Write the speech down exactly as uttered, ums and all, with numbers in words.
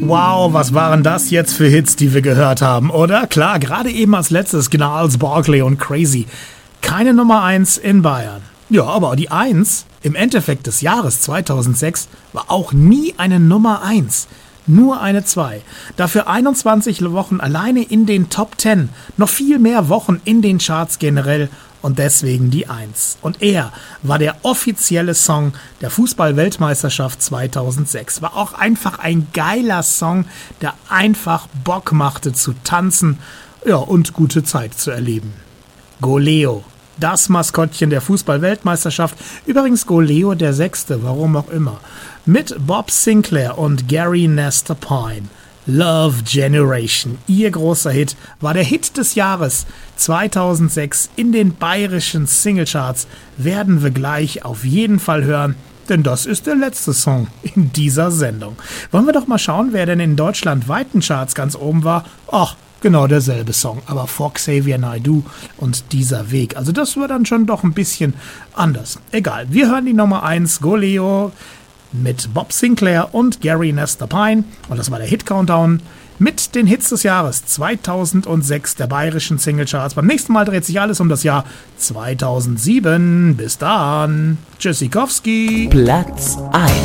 Wow, was waren das jetzt für Hits, die wir gehört haben, oder? Klar, gerade eben als letztes Gnarls Barkley und Crazy. Keine Nummer eins in Bayern. Ja, aber die eins im Endeffekt des Jahres zweitausendsechs war auch nie eine Nummer eins. Nur eine zwei. Dafür einundzwanzig Wochen alleine in den Top zehn. Noch viel mehr Wochen in den Charts generell und deswegen die eins. Und er war der offizielle Song der Fußball-Weltmeisterschaft zweitausendsechs. War auch einfach ein geiler Song, der einfach Bock machte zu tanzen, ja, und gute Zeit zu erleben. Goleo. Das Maskottchen der Fußball-Weltmeisterschaft. Übrigens Goleo der Sechste, warum auch immer. Mit Bob Sinclair und Gary Nestor Pine. Love Generation, ihr großer Hit, war der Hit des Jahres zweitausendsechs in den bayerischen Singlecharts. Werden wir gleich auf jeden Fall hören, denn das ist der letzte Song in dieser Sendung. Wollen wir doch mal schauen, wer denn in deutschlandweiten Charts ganz oben war? Ach, genau derselbe Song, aber vor Xavier Naidoo und Dieser Weg. Also das wird dann schon doch ein bisschen anders. Egal, wir hören die Nummer eins, Goleo, mit Bob Sinclair und Gary Nestor Pine. Und das war der Hit-Countdown mit den Hits des Jahres zweitausendsechs der bayerischen Singlecharts. Beim nächsten Mal dreht sich alles um das Jahr zweitausendsieben. Bis dann. Tschüssikowski. Platz eins.